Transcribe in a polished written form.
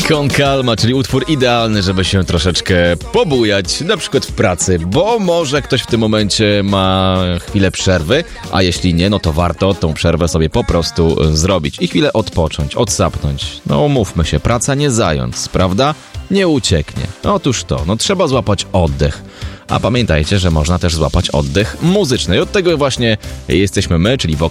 Con Calma, czyli utwór idealny, żeby się troszeczkę pobujać, na przykład w pracy, bo może ktoś w tym momencie ma chwilę przerwy, a jeśli nie, no to warto tą przerwę sobie po prostu zrobić i chwilę odpocząć, odsapnąć. No umówmy się, praca nie zając, prawda? Nie ucieknie. Otóż to, no trzeba złapać oddech. A pamiętajcie, że można też złapać oddech muzyczny. I od tego właśnie jesteśmy my, czyli